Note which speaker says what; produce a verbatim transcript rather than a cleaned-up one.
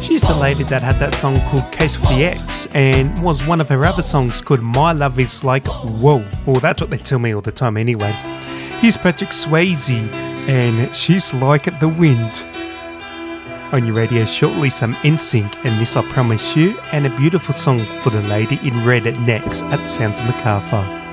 Speaker 1: She's the lady that had that song called Case of the X and was one of her other songs called My Love Is Like Whoa. Well, that's what they tell me all the time anyway. Here's Patrick Swayze and She's Like the Wind. On your radio shortly, some N Sync and This I Promise You, and a beautiful song for the lady in red next at the Sounds of Macarthur.